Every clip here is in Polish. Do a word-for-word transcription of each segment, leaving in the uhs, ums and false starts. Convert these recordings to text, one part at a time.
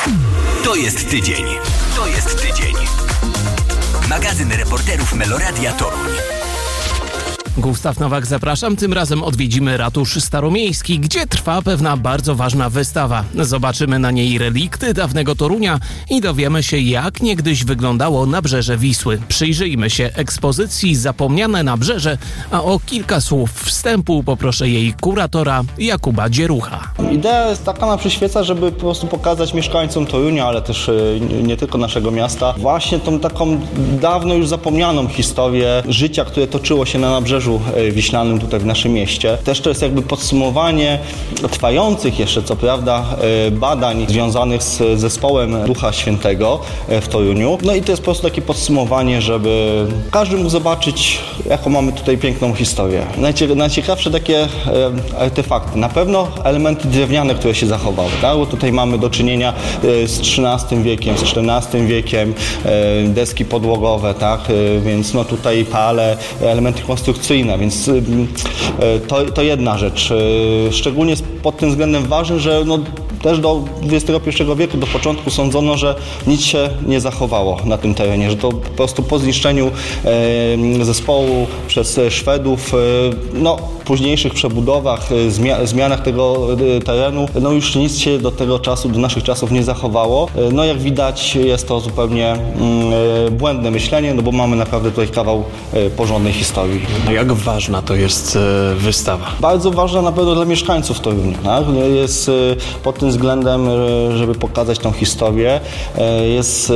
To jest tydzień. To jest tydzień. Magazyn reporterów Meloradia Toruń. Gustaw Nowak, zapraszam. Tym razem odwiedzimy ratusz staromiejski, gdzie trwa pewna bardzo ważna wystawa. Zobaczymy na niej relikty dawnego Torunia i dowiemy się, jak niegdyś wyglądało nabrzeże Wisły. Przyjrzyjmy się ekspozycji Zapomniane nabrzeże, a o kilka słów wstępu poproszę jej kuratora Jakuba Dzierucha. Idea jest taka, nam przyświeca, żeby po prostu pokazać mieszkańcom Torunia, ale też nie tylko naszego miasta, właśnie tą taką dawno już zapomnianą historię życia, które toczyło się na nabrzeżu wiślanym tutaj w naszym mieście. Też to jest jakby podsumowanie trwających jeszcze, co prawda, badań związanych z zespołem Ducha Świętego w Toruniu. No i to jest po prostu takie podsumowanie, żeby każdy mógł zobaczyć, jaką mamy tutaj piękną historię. Najcie, najciekawsze takie artefakty. Na pewno elementy drewniane, które się zachowały, tak? Bo tutaj mamy do czynienia z trzynastym wiekiem, z czternastym wiekiem, deski podłogowe, tak? Więc no tutaj pale, elementy konstrukcyjne. Więc to, to jedna rzecz. Szczególnie pod tym względem ważny, że no też do dwudziestego pierwszego wieku, do początku sądzono, że nic się nie zachowało na tym terenie, że to po prostu po zniszczeniu zespołu przez Szwedów, no późniejszych przebudowach, zmianach tego terenu, no już nic się do tego czasu, do naszych czasów nie zachowało. No jak widać, jest to zupełnie błędne myślenie, no bo mamy naprawdę tutaj kawał porządnej historii. No jak ważna to jest wystawa? Bardzo ważna na pewno dla mieszkańców Torunia. Tak? Jest pod tym względem, żeby pokazać tą historię, jest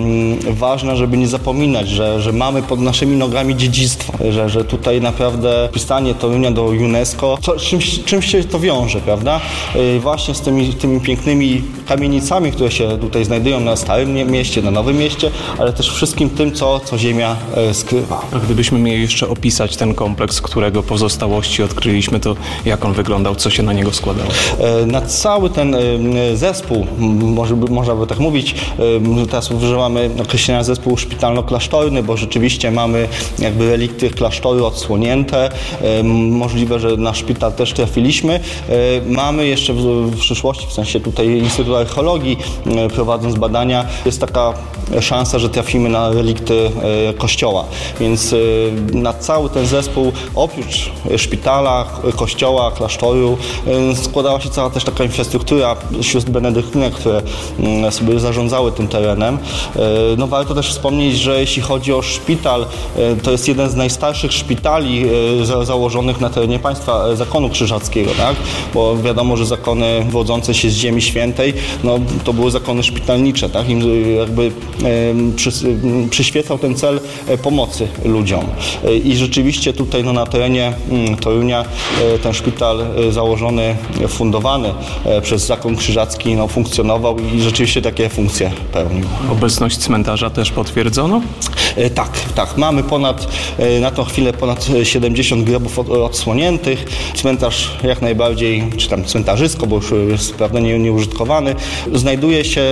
ważna, żeby nie zapominać, że, że mamy pod naszymi nogami dziedzictwo, że, że tutaj naprawdę wpisanie Torunia do UNESCO, to, czymś, czymś się to wiąże, prawda? Właśnie z tymi, tymi pięknymi kamienicami, które się tutaj znajdują na Starym Mieście, na Nowym Mieście, ale też wszystkim tym, co, co ziemia skrywa. A gdybyśmy mieli jeszcze opisać ten kompleks, którego pozostałości odkryliśmy, to jak on wyglądał, co się na niego składało? Na cały ten zespół, może, można by tak mówić, teraz używamy określenia zespół szpitalno-klasztorny, bo rzeczywiście mamy jakby relikty klasztoru odsłonięte. Możliwe, że na szpital też trafiliśmy. Mamy jeszcze w przyszłości, w sensie tutaj Instytut Archeologii, prowadząc badania, jest taka szansa, że trafimy na relikty kościoła. Więc na cały ten zespół, oprócz szpitala, kościoła, klasztoru, składała się cała też taka infrastruktura sióstr benedyktynek, które sobie zarządzały tym terenem. No warto też wspomnieć, że jeśli chodzi o szpital, to jest jeden z najstarszych szpitali założonych na terenie państwa zakonu krzyżackiego, tak? Bo wiadomo, że zakony wodzące się z Ziemi Świętej, no to były zakony szpitalnicze, tak? Im jakby przy, przyświecał ten cel pomocy ludziom. I rzeczywiście tutaj no, na terenie Torunia ten szpital założony, fundowany przez zakon krzyżacki no, funkcjonował i rzeczywiście takie funkcje pełnił. Obecność cmentarza też potwierdzono? Tak, tak. Mamy ponad, na tą chwilę ponad siedemdziesiąt grobów odsłoniętych. Cmentarz jak najbardziej, czy tam cmentarzysko, bo już jest prawda, nie, nieużytkowany. Znajduje się,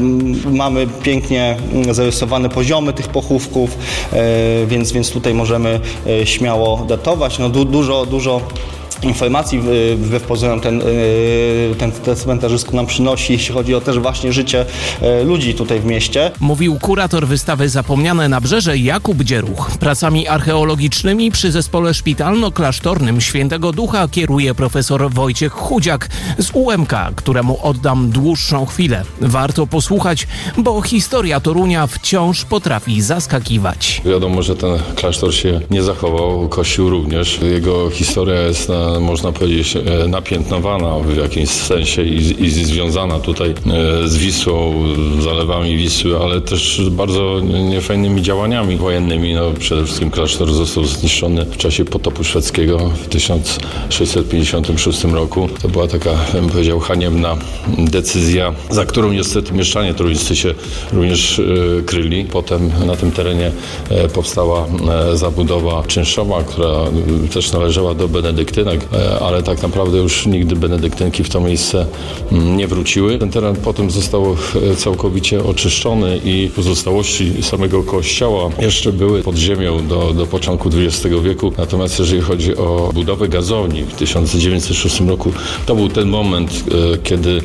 mamy pięknie zarysowane poziomy tych pochówków, więc, więc tutaj możemy śmiało datować. No, du, dużo, dużo informacji wbrew pozorom ten, ten, ten cmentarzysko nam przynosi, jeśli chodzi o też właśnie życie ludzi tutaj w mieście. Mówił kurator wystawy Zapomniane nabrzeże Jakub Dzieruch. Pracami archeologicznymi przy zespole szpitalno-klasztornym Świętego Ducha kieruje profesor Wojciech Chudziak z U M K, któremu oddam dłuższą chwilę. Warto posłuchać, bo historia Torunia wciąż potrafi zaskakiwać. Wiadomo, że ten klasztor się nie zachował, kościół również. Jego historia jest na można powiedzieć, napiętnowana w jakimś sensie i, i związana tutaj z Wisłą, zalewami Wisły, ale też bardzo niefajnymi działaniami wojennymi. No, przede wszystkim klasztor został zniszczony w czasie potopu szwedzkiego w tysiąc sześćset pięćdziesiątym szóstym roku. To była taka, bym powiedział, haniebna decyzja, za którą niestety mieszczanie toruńscy się również e, kryli. Potem na tym terenie e, powstała e, zabudowa czynszowa, która e, też należała do benedyktynek, budynek, ale tak naprawdę już nigdy benedyktynki w to miejsce nie wróciły. Ten teren potem został całkowicie oczyszczony i pozostałości samego kościoła jeszcze były pod ziemią do, do początku dwudziestego wieku. Natomiast jeżeli chodzi o budowę gazowni w tysiąc dziewięćset szóstym roku, to był ten moment, kiedy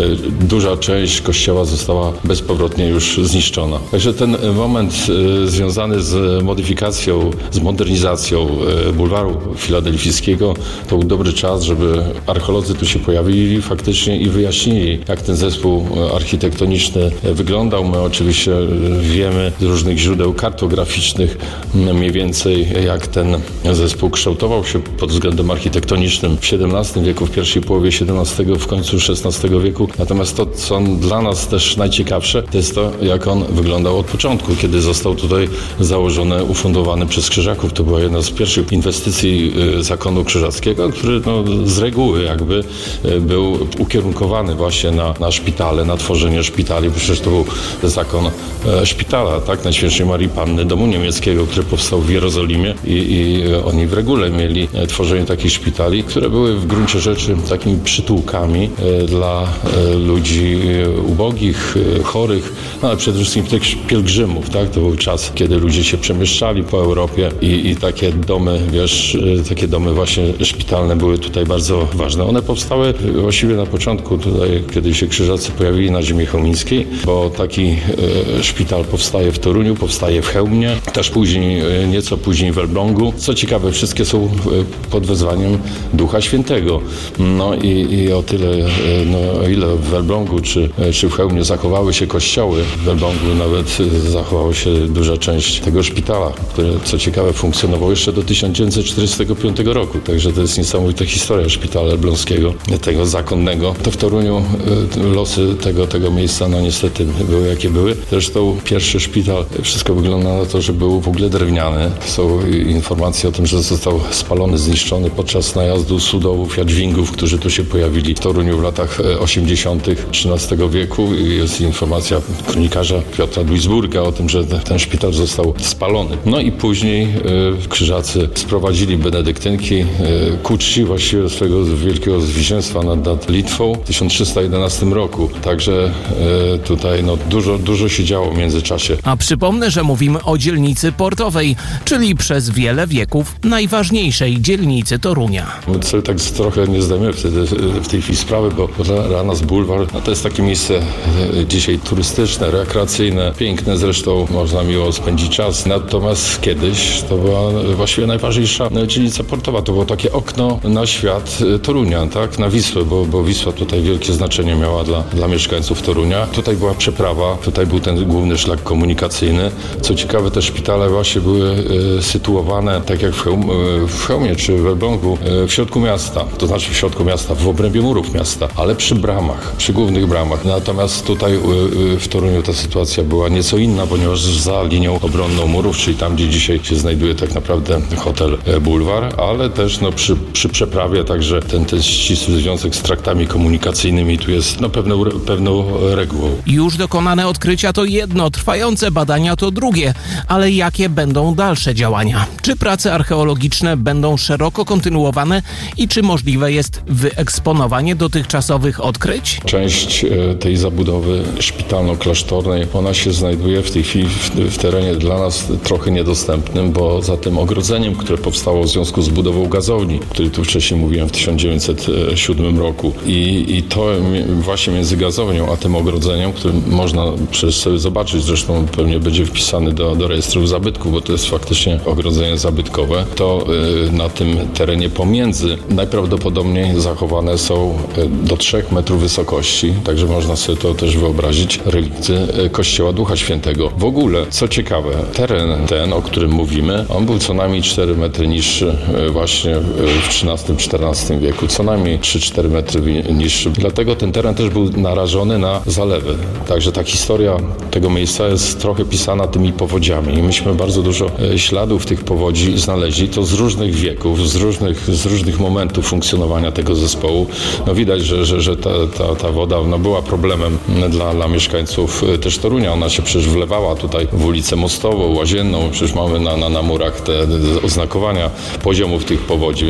duża część kościoła została bezpowrotnie już zniszczona. Także ten moment związany z modyfikacją, z modernizacją bulwaru filadelfijskiego to był dobry czas, żeby archeolodzy tu się pojawili faktycznie i wyjaśnili, jak ten zespół architektoniczny wyglądał. My oczywiście wiemy z różnych źródeł kartograficznych mniej więcej, jak ten zespół kształtował się pod względem architektonicznym w siedemnastym wieku, w pierwszej połowie siedemnastego, w końcu szesnastego wieku. Natomiast to, co dla nas też najciekawsze, to jest to, jak on wyglądał od początku, kiedy został tutaj założony, ufundowany przez Krzyżaków. To była jedna z pierwszych inwestycji zakonu krzyżackiego, który no, z reguły jakby był ukierunkowany właśnie na, na szpitale, na tworzenie szpitali. Przecież to był zakon e, szpitala, tak? Najświętszej Marii Panny, domu niemieckiego, który powstał w Jerozolimie i, i oni w regule mieli e, tworzenie takich szpitali, które były w gruncie rzeczy takimi przytułkami e, dla e, ludzi ubogich, e, chorych, no, ale przede wszystkim tych pielgrzymów, tak? To był czas, kiedy ludzie się przemieszczali po Europie i, i takie domy, wiesz, e, takie domy właśnie szpitalne były tutaj bardzo ważne. One powstały właściwie na początku tutaj, kiedy się Krzyżacy pojawili na ziemi chełmińskiej, bo taki e, szpital powstaje w Toruniu, powstaje w Chełmie, też później, e, nieco później w Elblągu. Co ciekawe, wszystkie są e, pod wezwaniem Ducha Świętego. No i, i o tyle, e, no, o ile w Elblągu czy, e, czy w Chełmie zachowały się kościoły, w Elblągu nawet e, zachowała się duża część tego szpitala, który, co ciekawe, funkcjonował jeszcze do tysiąc dziewięćset czterdziestego piątego roku. Także to jest niesamowita historia szpitala elbląskiego, tego zakonnego. To w Toruniu e, losy tego, tego miejsca, no niestety były jakie były. Zresztą pierwszy szpital, wszystko wygląda na to, że był w ogóle drewniany. Są informacje o tym, że został spalony, zniszczony podczas najazdu Sudowów, Jadwingów, którzy tu się pojawili w Toruniu w latach osiemdziesiątych trzynastego wieku. Jest informacja kronikarza Piotra Duisburga o tym, że ten szpital został spalony. No i później y, Krzyżacy sprowadzili benedyktynki y, ku czci właściwie swojego wielkiego zwycięstwa nad, nad Litwą w tysiąc trzysta jedenastym roku. Także y, tutaj no, dużo, dużo się działo w międzyczasie. A przypomnę, że mówimy o dzielnicy portowej, czyli przez wiele wieków najważniejszej dzielnicy Torunia. My sobie tak trochę nie zdajemy wtedy w tej chwili sprawy, bo dla nas bulwar no to jest takie miejsce dzisiaj turystyczne, rekreacyjne, piękne, zresztą można miło spędzić czas. Natomiast kiedyś to była właściwie najważniejsza dzielnica portowa. To było takie okno na świat Torunia, tak? Na Wisłę, bo, bo Wisła tutaj wielkie znaczenie miała dla, dla mieszkańców Torunia. Tutaj była przeprawa, tutaj był ten główny szlak komunikacyjny. Co ciekawe, te szpitale właśnie były e, sytuowane, tak jak w, Chełm, e, w Chełmie czy w Elblągu, e, w środku miasta. To znaczy w środku miasta, w obrębie murów miasta, ale przy bramach, przy głównych bramach. Natomiast tutaj e, w Toruniu ta sytuacja była nieco inna, ponieważ za linią obronną murów, czyli tam, gdzie dzisiaj się znajduje tak naprawdę hotel e, Bulwar, ale też no, przy, przy przeprawie, także ten, ten ścisły związek z traktami komunikacyjnymi tu jest no, pewną, pewną regułą. Już dokonane odkrycia to jedno, trwające badania to drugie, ale jakie będą dalsze działania? Czy prace archeologiczne będą szeroko kontynuowane i czy możliwe jest wyeksponowanie dotychczasowych odkryć? Część tej zabudowy szpitalno-klasztornej, ona się znajduje w tej chwili w, w terenie dla nas trochę niedostępnym, bo za tym ogrodzeniem, które powstało w związku z budową gazowni, o której tu wcześniej mówiłem w tysiąc dziewięćset siódmym roku i, i to właśnie między gazownią a tym ogrodzeniem, który można przecież sobie zobaczyć, zresztą pewnie będzie wpisany do, do rejestrów zabytków, bo to jest faktycznie ogrodzenie zabytkowe, to y, na tym terenie pomiędzy najprawdopodobniej zachowane są do trzech metrów wysokości, także można sobie to też wyobrazić, relikty Kościoła Ducha Świętego. W ogóle, co ciekawe, teren ten, o którym mówimy, on był co najmniej cztery metry niższy właśnie w trzynastym czternastym wieku, co najmniej trzy cztery metry niższy. Dlatego ten teren też był narażony na zalewy. Także ta historia tego miejsca jest trochę pisana tymi powodziami. I myśmy bardzo dużo śladów tych powodzi znaleźli, to z różnych wieków, z różnych, z różnych momentów funkcjonowania tego zespołu. No widać, że, że, że ta, ta, ta woda no była problemem dla, dla mieszkańców też Torunia. Ona się przecież wlewała tutaj w ulicę Mostową, Łazienną. Przecież mamy na, na, na murach te oznakowania poziomów tych powodzi, więc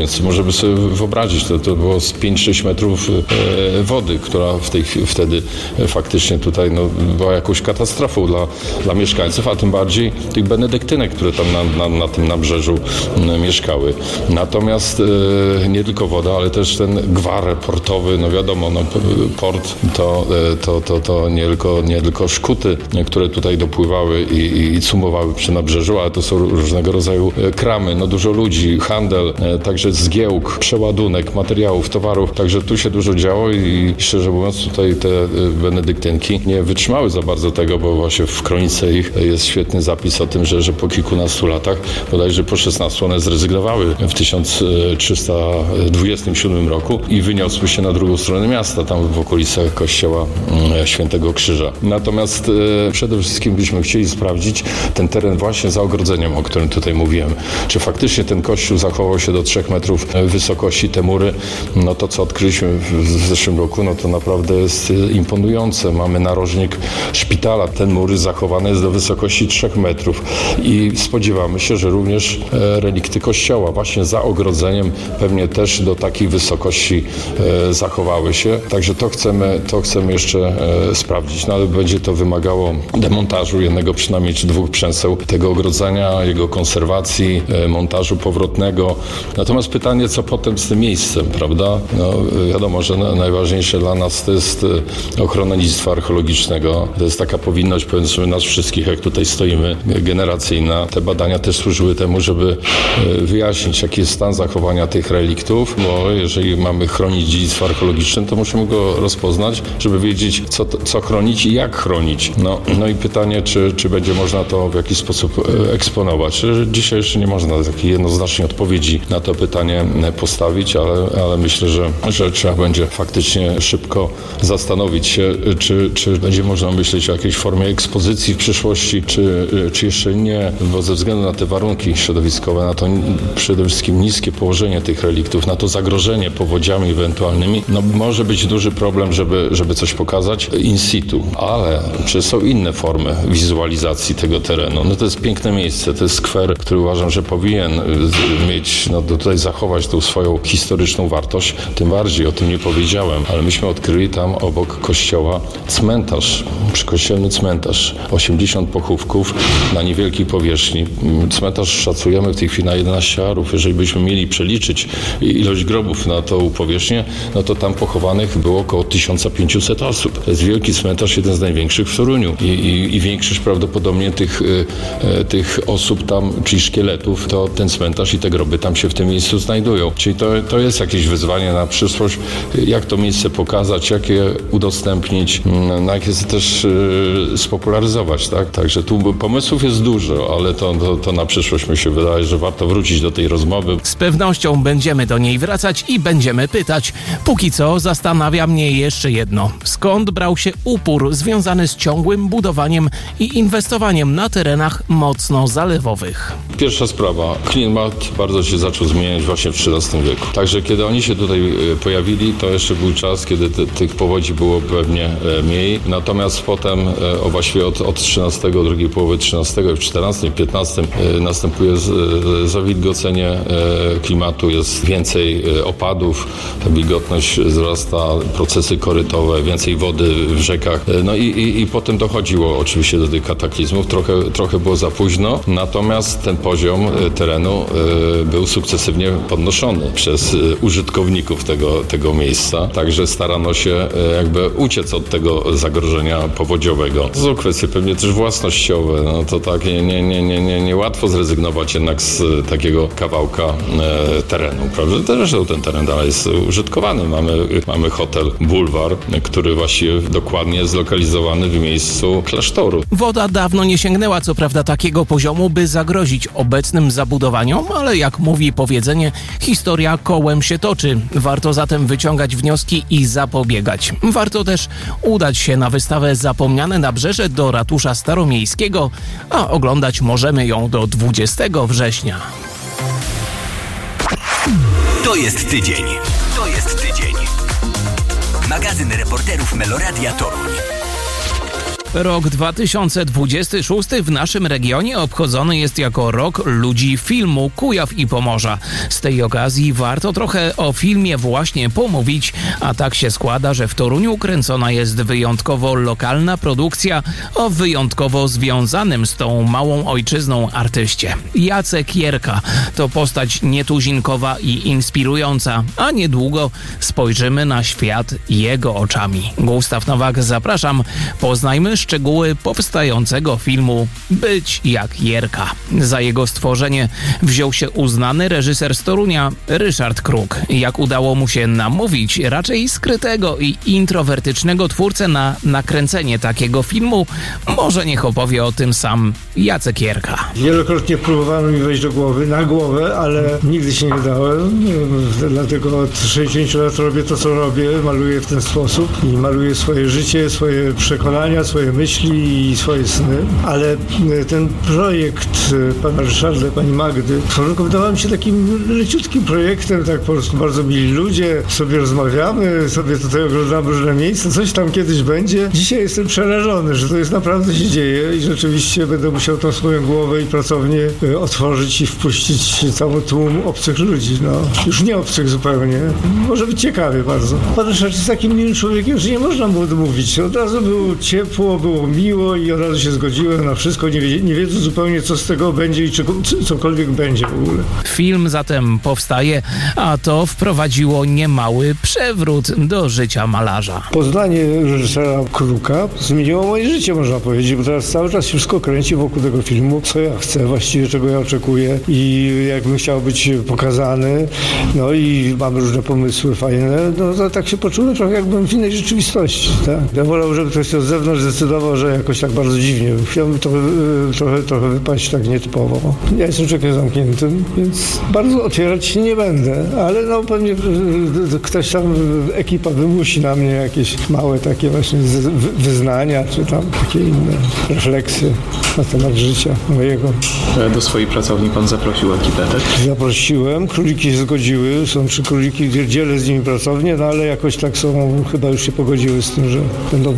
więc możemy sobie wyobrazić, to, to było z pięć sześć metrów e, wody, która w tej, wtedy faktycznie tutaj no, była jakąś katastrofą dla, dla mieszkańców, a tym bardziej tych benedyktynek, które tam na, na, na tym nabrzeżu e, mieszkały. Natomiast e, nie tylko woda, ale też ten gwar portowy, no wiadomo, no, port to, e, to, to, to nie, tylko, nie tylko szkuty, które tutaj dopływały i, i cumowały przy nabrzeżu, ale to są różnego rodzaju kramy, no dużo ludzi, handel, e, także zgiełk, przeładunek materiałów, towarów, także tu się dużo działo i szczerze mówiąc tutaj te benedyktynki nie wytrzymały za bardzo tego, bo właśnie w kronice ich jest świetny zapis o tym, że, że po kilkunastu latach, bodajże po szesnastu one zrezygnowały w tysiąc trzysta dwudziestym siódmym roku i wyniosły się na drugą stronę miasta, tam w okolicach kościoła Świętego Krzyża. Natomiast e, przede wszystkim byśmy chcieli sprawdzić ten teren właśnie za ogrodzeniem, o którym tutaj mówiłem. Czy faktycznie ten kościół zachował się do trzech metrów wysokości, te mury, no to co odkryliśmy w zeszłym roku, no to naprawdę jest imponujące. Mamy narożnik szpitala, ten mur zachowany jest do wysokości trzech metrów i spodziewamy się, że również relikty kościoła właśnie za ogrodzeniem pewnie też do takiej wysokości zachowały się. Także to chcemy, to chcemy jeszcze sprawdzić, no ale będzie to wymagało demontażu jednego przynajmniej czy dwóch przęseł tego ogrodzenia, jego konserwacji, montażu powrotnego. Natomiast pytanie, co potem z tym miejscem, prawda? No, wiadomo, że najważniejsze dla nas to jest ochrona dziedzictwa archeologicznego. To jest taka powinność, powiedzmy, nas wszystkich, jak tutaj stoimy, generacyjna. Te badania też służyły temu, żeby wyjaśnić, jaki jest stan zachowania tych reliktów, bo jeżeli mamy chronić dziedzictwo archeologiczne, to musimy go rozpoznać, żeby wiedzieć, co, co chronić i jak chronić. No, no i pytanie, czy, czy będzie można to w jakiś sposób eksponować. Dzisiaj jeszcze nie można takiej jednoznacznej odpowiedzi na to pytanie postawić, ale, ale myślę, że, że trzeba będzie faktycznie szybko zastanowić się, czy, czy będzie można myśleć o jakiejś formie ekspozycji w przyszłości, czy, czy jeszcze nie, bo ze względu na te warunki środowiskowe, na to przede wszystkim niskie położenie tych reliktów, na to zagrożenie powodziami ewentualnymi, no może być duży problem, żeby, żeby coś pokazać in situ, ale czy są inne formy wizualizacji tego terenu? No to jest piękne miejsce, to jest skwer, który uważam, że powinien mieć, no tutaj zachować tą swoją historyczną wartość, tym bardziej o tym nie powiedziałem, ale myśmy odkryli tam obok kościoła cmentarz, przykościelny cmentarz, osiemdziesiąt pochówków na niewielkiej powierzchni. Cmentarz szacujemy w tej chwili na jedenaście arów. Jeżeli byśmy mieli przeliczyć ilość grobów na tą powierzchnię, no to tam pochowanych było około tysiąc pięćset osób. To jest wielki cmentarz, jeden z największych w Toruniu i, i, i większość prawdopodobnie tych, y, tych osób tam, czyli szkieletów, to ten cmentarz i te groby tam się w tym miejscu znajdują. Czyli to, to jest jakieś wyzwanie na przyszłość, jak to miejsce pokazać, jak je udostępnić, no jak je też y, spopularyzować, tak? Także tu pomysłów jest dużo, ale to, to, to na przyszłość mi się wydaje, że warto wrócić do tej rozmowy. Z pewnością będziemy do niej wracać i będziemy pytać. Póki co zastanawia mnie jeszcze jedno. Skąd brał się upór związany z ciągłym budowaniem i inwestowaniem na terenach mocno zalewowych? Pierwsza sprawa. Klimat bardzo się zaczął zmieniać właśnie w trzynastym wieku. Także kiedy oni się tutaj pojawili, to jeszcze był czas, kiedy te, tych powodzi było pewnie mniej. Natomiast potem, o właściwie od, od trzynastego, drugiej połowy trzynastego, w czternastym, piętnastym następuje zawilgocenie klimatu, jest więcej opadów, ta wilgotność wzrasta, procesy korytowe, więcej wody w rzekach. No i, i, i potem dochodziło oczywiście do tych kataklizmów. Trochę, trochę było za późno, natomiast ten poziom terenu był sukcesywnie podnoszony przez użytkowników tego, tego miejsca. Także starano się jakby uciec od tego zagrożenia powodziowego. To są kwestie pewnie też własnościowe. No to tak nie, nie, nie, nie, nie, nie łatwo zrezygnować jednak z takiego kawałka e, terenu, prawda? Zresztą ten teren dalej jest użytkowany. Mamy, mamy hotel Bulwar, który właściwie dokładnie jest zlokalizowany w miejscu klasztoru. Woda dawno nie sięgnęła co prawda takiego poziomu, by zagrozić obecnym zabudowaniom, ale jak mówi powiedzenie, historia kołem się toczy. Warto zatem wyciągać wnioski i zapobiegać. Warto też udać się na wystawę Zapomniane Nabrzeże do Ratusza Staromiejskiego, a oglądać możemy ją do dwudziestego września. To jest tydzień. To jest tydzień. Magazyn reporterów Meloradia Toruń. Rok dwa tysiące dwudziesty szósty w naszym regionie obchodzony jest jako rok ludzi filmu Kujaw i Pomorza. Z tej okazji warto trochę o filmie właśnie pomówić, a tak się składa, że w Toruniu kręcona jest wyjątkowo lokalna produkcja o wyjątkowo związanym z tą małą ojczyzną artyście. Jacek Jerka to postać nietuzinkowa i inspirująca, a niedługo spojrzymy na świat jego oczami. Gustaw Nowak, zapraszam. Poznajmy szczegóły powstającego filmu Być jak Jerka. Za jego stworzenie wziął się uznany reżyser z Torunia Ryszard Kruk. Jak udało mu się namówić raczej skrytego i introwertycznego twórcę na nakręcenie takiego filmu, może niech opowie o tym sam Jacek Jerka. Wielokrotnie próbowano mi wejść do głowy, na głowę, ale nigdy się nie dałem. Dlatego od sześćdziesięciu lat robię to, co robię. Maluję w ten sposób i maluję swoje życie, swoje przekonania, swoje myśli i swoje sny. Ale ten projekt pana Ryszarda, pani Magdy, wydawał mi się takim leciutkim projektem, tak po prostu bardzo mili ludzie, sobie rozmawiamy, sobie tutaj oglądamy różne miejsca, coś tam kiedyś będzie. Dzisiaj jestem przerażony, że to jest naprawdę się dzieje i rzeczywiście będę musiał tą swoją głowę i pracownię otworzyć i wpuścić cały tłum obcych ludzi, no. Już nie obcych zupełnie. Może być ciekawie bardzo. Pan Ryszard jest takim miłym człowiekiem, że nie można było odmówić. Od razu było ciepło, było miło i od razu się zgodziłem na wszystko, nie, wie, nie wiedząc zupełnie, co z tego będzie i czego, cokolwiek będzie w ogóle. Film zatem powstaje, a to wprowadziło niemały przewrót do życia malarza. Poznanie reżysera Kruka zmieniło moje życie, można powiedzieć, bo teraz cały czas się wszystko kręci wokół tego filmu, co ja chcę, właściwie czego ja oczekuję i jakbym chciał być pokazany, no i mamy różne pomysły fajne, no to tak się poczułem trochę jakbym w innej rzeczywistości, tak? Ja wolałbym, żeby ktoś z zewnątrz zdecydował, że jakoś tak bardzo dziwnie. Chciałbym trochę, trochę, trochę wypaść tak nietypowo. Ja jestem człowiekiem zamkniętym, więc bardzo otwierać się nie będę, ale no pewnie ktoś tam, ekipa wymusi na mnie jakieś małe takie właśnie wyznania, czy tam takie inne refleksje na temat życia mojego. Do swojej pracowni pan zaprosił ekipę, tak? Zaprosiłem, króliki się zgodziły, są trzy króliki, dzielę z nimi pracownię, no ale jakoś tak są, chyba już się pogodziły z tym, że będą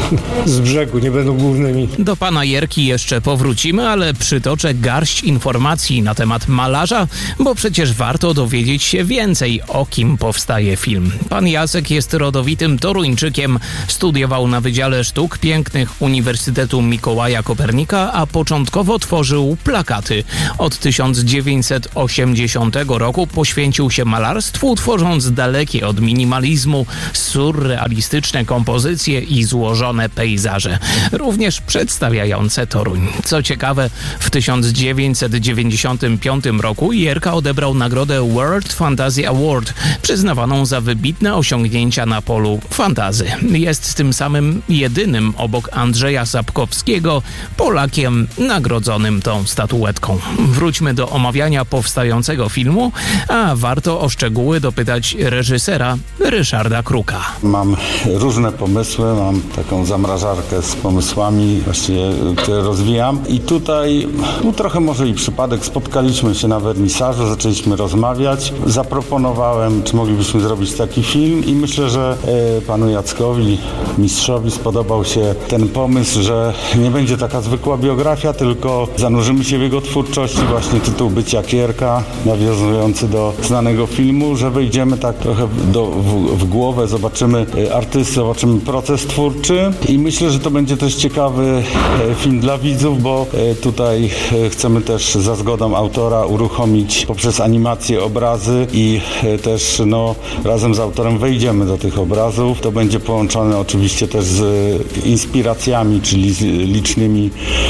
z brzegu, nie będą głównymi. Do pana Jerki jeszcze powrócimy, ale przytoczę garść informacji na temat malarza, bo przecież warto dowiedzieć się więcej, o kim powstaje film. Pan Jacek jest rodowitym Toruńczykiem, studiował na Wydziale Sztuk Pięknych Uniwersytetu Mikołaja Kopernika, a początkowo tworzył plakaty. Od tysiąc dziewięćset osiemdziesiątego roku poświęcił się malarstwu, tworząc dalekie od minimalizmu surrealistyczne kompozycje i złożone pejzaże, również przedstawiające Toruń. Co ciekawe, w tysiąc dziewięćset dziewięćdziesiątym piątym roku Jerka odebrał nagrodę World Fantasy Award, przyznawaną za wybitne osiągnięcia na polu fantazy. Jest tym samym jedynym obok Andrzeja Sapkowskiego Polakiem nagrodzonym tą statuetką. Wróćmy do omawiania powstającego filmu, a warto o szczegóły dopytać reżysera Ryszarda Kruka. Mam różne pomysły, mam taką zamrażarkę z pomysłami, właściwie, które rozwijam i tutaj no, trochę może i przypadek, spotkaliśmy się na wernisażu, zaczęliśmy rozmawiać, zaproponowałem, czy moglibyśmy zrobić taki film i myślę, że e, panu Jackowi, mistrzowi spodobał się ten pomysł, że nie będzie taka zwykła biografia, tylko zanurzymy się w jego twórczości, właśnie tytuł Być jak Jerka, nawiązujący do znanego filmu, że wejdziemy tak trochę do, w, w głowę, zobaczymy artystę, zobaczymy proces twórczy i myślę, że to będzie też ciekawy film dla widzów, bo tutaj chcemy też za zgodą autora uruchomić poprzez animację obrazy i też no, razem z autorem wejdziemy do tych obrazów. To będzie połączone oczywiście też z inspiracjami, czyli z licznymi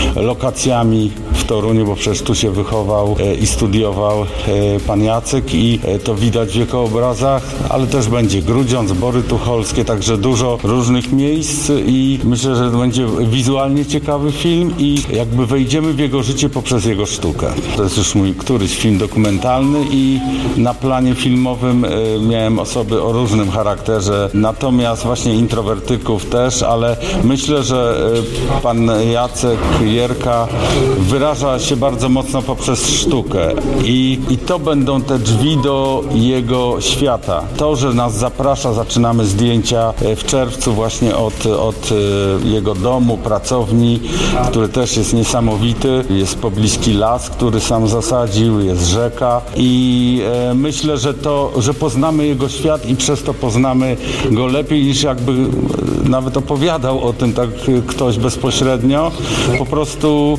lokacjami w Toruniu, bo przecież tu się wychował i studiował pan Jacek i to widać w jego obrazach, ale też będzie Grudziądz, Bory Tucholskie, także dużo różnych miejsc i myślę, że to będzie wizualnie ciekawy film i jakby wejdziemy w jego życie poprzez jego sztukę. To jest już mój któryś film dokumentalny i na planie filmowym miałem osoby o różnym charakterze, natomiast właśnie introwertyków też, ale myślę, że pan Jacek Jerka wyraża się bardzo mocno poprzez sztukę i, i to będą te drzwi do jego świata. To, że nas zaprasza, zaczynamy zdjęcia w czerwcu właśnie od, od jego domu, pracowni, który też jest niesamowity. Jest pobliski las, który sam zasadził, jest rzeka i e, myślę, że to, że poznamy jego świat i przez to poznamy go lepiej niż jakby nawet opowiadał o tym tak ktoś bezpośrednio. Po prostu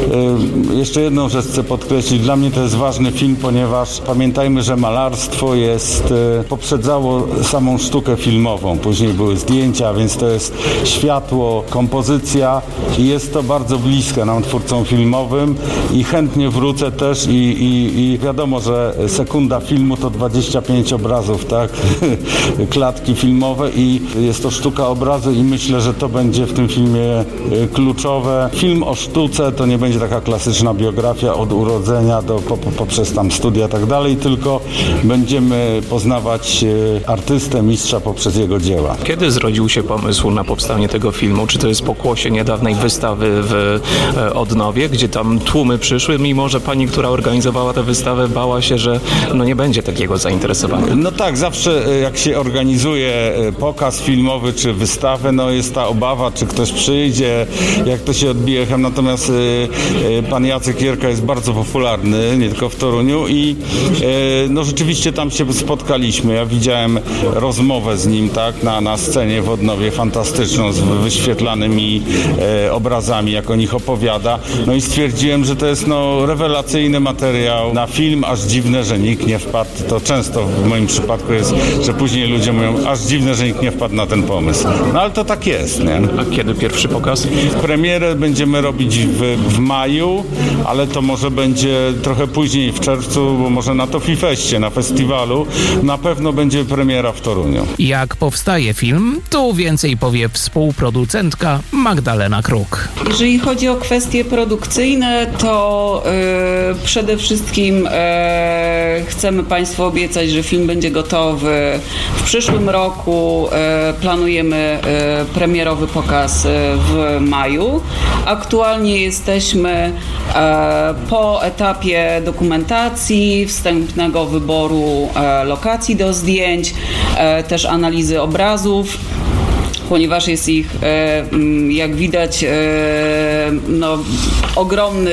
e, jeszcze jedną rzecz chcę podkreślić. Dla mnie to jest ważny film, ponieważ pamiętajmy, że malarstwo jest, e, poprzedzało samą sztukę filmową. Później były zdjęcia, więc to jest światło, kompozycja i jest to bardzo bliskie nam twórcom filmowym i chętnie wrócę też i, i, i wiadomo, że sekunda filmu to dwadzieścia pięć obrazów, tak? Klatki filmowe i jest to sztuka obrazu i myślę, że to będzie w tym filmie kluczowe. Film o sztuce to nie będzie taka klasyczna biografia od urodzenia do po, po, poprzez tam studia i tak dalej, tylko będziemy poznawać artystę, mistrza poprzez jego dzieła. Kiedy zrodził się pomysł na powstanie tego filmu? Czy to jest pokłosie niedawnej wystawy w Odnowie, gdzie tam tłumy przyszły, mimo że pani, która organizowała tę wystawę, bała się, że no nie będzie takiego zainteresowania? No tak, zawsze jak się organizuje pokaz filmowy czy wystawę, no jest ta obawa, czy ktoś przyjdzie, jak to się odbije echem. Natomiast pan Jacek Gierka jest bardzo popularny, nie tylko w Toruniu i no rzeczywiście tam się spotkaliśmy. Ja widziałem rozmowę z nim, tak, na, na scenie w Odnowie, fantastyczną, z wyświetlanymi e, obrazami, jak o nich opowiada. No i stwierdziłem, że to jest no rewelacyjny materiał na film, aż dziwne, że nikt nie wpadł. To często w moim przypadku jest, że później ludzie mówią, aż dziwne, że nikt nie wpadł na ten pomysł. No ale to tak jest, nie? A kiedy pierwszy pokaz? Premierę będziemy robić w, w maju, ale to może będzie trochę później, w czerwcu, bo może na Tofifeście, na festiwalu. Na pewno będzie premiera w Toruniu. Jak powstaje film, tu więcej powie współproducentka Magdalena Kruk. Jeżeli chodzi o kwestie produkcyjne, to yy, przede wszystkim yy, chcemy Państwu obiecać, że film będzie gotowy w przyszłym roku. Yy, planujemy yy, premierowy pokaz yy, w maju. Aktualnie jesteśmy yy, po etapie dokumentacji, wstępnego wyboru yy, lokacji do zdjęć, yy, też analizy obrazów, ponieważ jest ich, jak widać, no, ogromny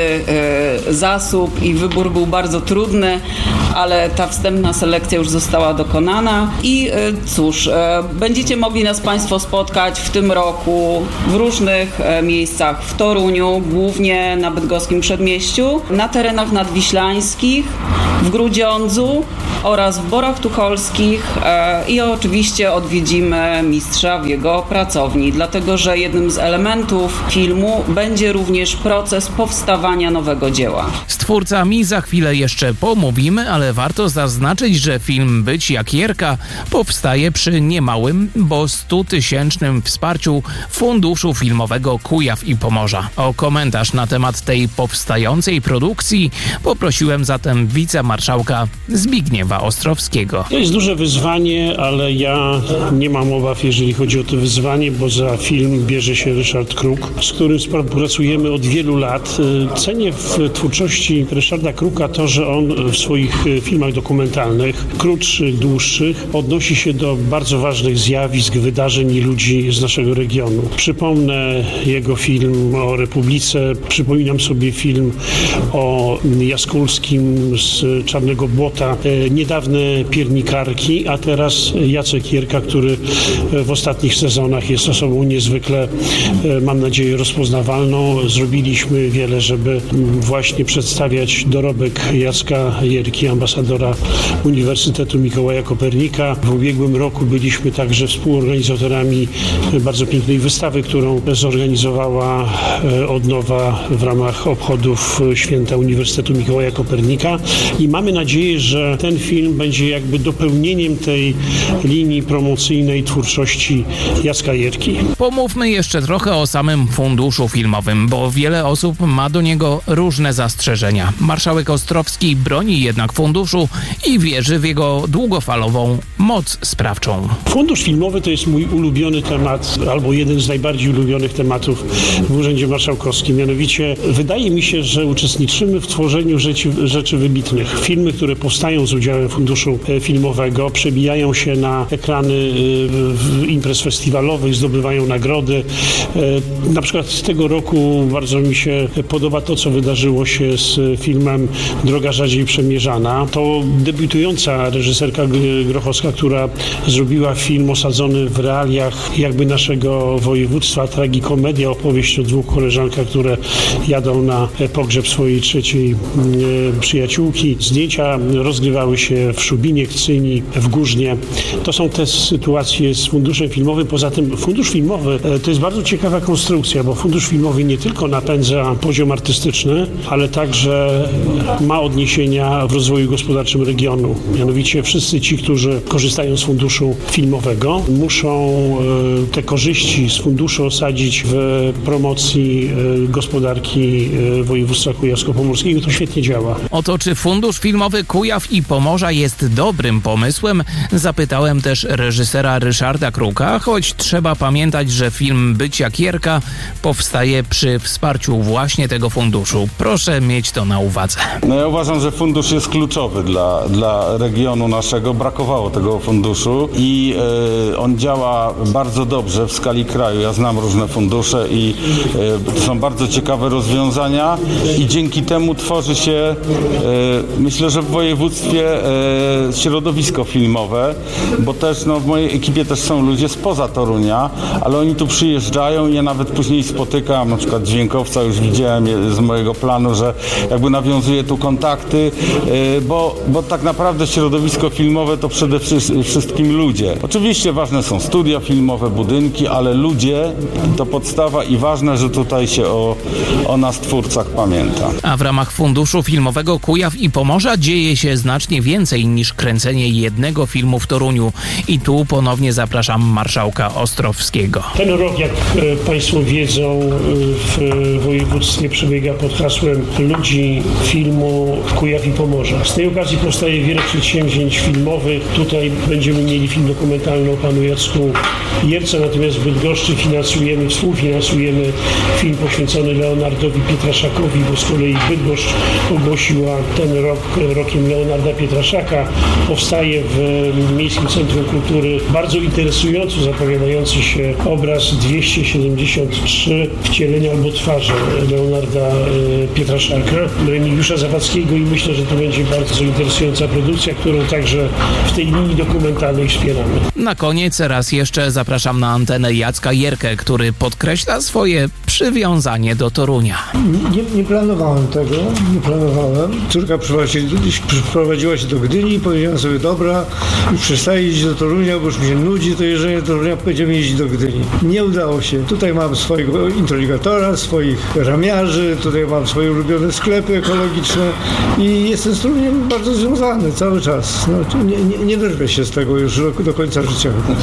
zasób i wybór był bardzo trudny, ale ta wstępna selekcja już została dokonana i cóż, będziecie mogli nas Państwo spotkać w tym roku w różnych miejscach w Toruniu, głównie na bydgoskim Przedmieściu, na terenach nadwiślańskich, w Grudziądzu oraz w Borach Tucholskich i oczywiście odwiedzimy mistrza w jego pracowni, dlatego że jednym z elementów filmu będzie również proces powstawania nowego dzieła. Z twórcami za chwilę jeszcze pomówimy, ale warto zaznaczyć, że film Być jak Jerka powstaje przy niemałym, bo stutysięcznym wsparciu Funduszu Filmowego Kujaw i Pomorza. O komentarz na temat tej powstającej produkcji poprosiłem zatem wicemarszałka Zbigniewa Ostrowskiego. To jest duże wyzwanie, ale ja nie mam obaw, jeżeli chodzi o to wyzwanie, bo za film bierze się Ryszard Kruk, z którym współpracujemy od wielu lat. Cenię w twórczości Ryszarda Kruka to, że on w swoich filmach dokumentalnych, krótszych, dłuższych, odnosi się do bardzo ważnych zjawisk, wydarzeń i ludzi z naszego regionu. Przypomnę jego film o Republice, przypominam sobie film o Jaskulskim z Czarnego Błota, niedawne Piernikarki, a teraz Jacek Gierka, który w ostatnich sezonach jest osobą niezwykle, mam nadzieję, rozpoznawalną. Zrobiliśmy wiele, żeby właśnie przedstawiać dorobek Jacka Gierki, ambasadora Uniwersytetu Mikołaja Kopernika. W ubiegłym roku byliśmy także współorganizatorami bardzo pięknej wystawy, którą zorganizowała Odnowa w ramach obchodów Święta Uniwersytetu Mikołaja Kopernika i mamy nadzieję, że ten film będzie jakby dopełnieniem tej linii promocyjnej twórczości Jacka Gierki. Pomówmy jeszcze trochę o samym funduszu filmowym, bo wiele osób ma do niego różne zastrzeżenia. Marszałek Ostrowski broni jednak funduszu i wierzy w jego długofalową moc sprawczą. Fundusz filmowy to jest mój ulubiony temat, albo jeden z najbardziej ulubionych tematów w Urzędzie Marszałkowskim. Mianowicie wydaje mi się, że uczestniczymy w tworzeniu rzeczy, rzeczy wybitnych. Filmy, które powstają z udziałem Narodowego Funduszu Filmowego, przebijają się na ekrany imprez festiwalowych, zdobywają nagrody. Na przykład z tego roku bardzo mi się podoba to, co wydarzyło się z filmem Droga rzadziej przemierzana. To debiutująca reżyserka Grochowska, która zrobiła film osadzony w realiach jakby naszego województwa, tragikomedia, opowieść o dwóch koleżankach, które jadą na pogrzeb swojej trzeciej przyjaciółki. Zdjęcia rozgrywały się w Szubinie, Kcyni, w Górznie. To są te sytuacje z funduszem filmowym. Poza tym fundusz filmowy to jest bardzo ciekawa konstrukcja, bo fundusz filmowy nie tylko napędza poziom artystyczny, ale także ma odniesienia w rozwoju gospodarczym regionu. Mianowicie wszyscy ci, którzy korzystają z funduszu filmowego, muszą te korzyści z funduszu osadzić w promocji gospodarki województwa kujawsko-pomorskiego. To świetnie działa. O to, czy Fundusz Filmowy Kujaw i Pomorza jest dobrym pomysłem, zapytałem też reżysera Ryszarda Kruka, choć trzeba pamiętać, że film Być jak Jerka powstaje przy wsparciu właśnie tego funduszu. Proszę mieć to na uwadze. No ja uważam, że fundusz jest kluczowy dla, dla regionu naszego. Brakowało tego funduszu i y, on działa bardzo dobrze w skali kraju. Ja znam różne fundusze i y, to są bardzo ciekawe rozwiązania i dzięki temu tworzy się, y, myślę, że w województwie y, środowisko filmowe, bo też no, w mojej ekipie też są ludzie spoza Torunia, ale oni tu przyjeżdżają i ja nawet później spotykam, na przykład dźwiękowca, już widziałem z mojego planu, że jakby nawiązuje tu kontakty, bo, bo tak naprawdę środowisko filmowe to przede wszystkim ludzie. Oczywiście ważne są studia filmowe, budynki, ale ludzie to podstawa i ważne, że tutaj się o, o nas twórcach pamięta. A w ramach Funduszu Filmowego Kujaw i Pomorza dzieje się znacznie więcej niż kręcenie jednego filmu w Toruniu. I tu ponownie zapraszam marszałka Ostrowskiego. Ten rok, jak Państwo wiedzą, w województwie przebiega pod hasłem Ludzi Filmu Kujaw i Pomorza. Z tej okazji powstaje wiele przedsięwzięć filmowych. Tutaj będziemy mieli film dokumentalny o panu Jacku Jerce, natomiast w Bydgoszczy finansujemy, współfinansujemy film poświęcony Leonardowi Pietraszakowi, bo z kolei Bydgoszcz ogłosiła ten rok rokiem Leonarda Pietraszaka. Powstaje w Miejskim Centrum Kultury bardzo interesująco zapowiadający się obraz dwieście siedemdziesiąt trzy wcielenia albo twarze Leonarda Pietraszaka, Remigiusza Zawadzkiego i myślę, że to będzie bardzo interesująca produkcja, którą także w tej linii dokumentalnej wspieramy. Na koniec raz jeszcze zapraszam na antenę Jacka Jerkę, który podkreśla swoje przywiązanie do Torunia. Nie, nie planowałem tego, nie planowałem. Córka przyprowadziła się do Gdyni i powiedziałem sobie, dobra, już przestaję jeździć do Torunia, bo już mi się nudzi to jeżdżenie do Torunia, będziemy jeździć do Gdyni. Nie udało się. Tutaj mam swojego introligatora, swoich ramiarzy, tutaj mam swoje ulubione sklepy ekologiczne i jestem z Toruniem bardzo związany cały czas. No, nie, nie, nie wyrwę się z tego już do końca życia.